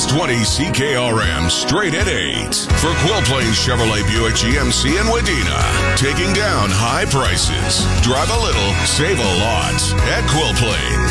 620 CKRM straight at 8 for Quill Plains Chevrolet Buick GMC in Wadena. Taking down high prices. Drive a little, save a lot at Quill Plains.